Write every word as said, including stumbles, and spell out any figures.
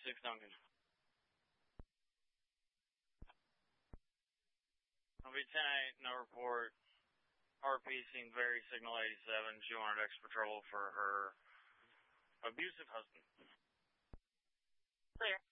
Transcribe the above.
eighty-six Duncan. I'll be ten eight, no report. R P seen very signal eighty-seven. She wanted extra patrol for her abusive husband. Clear.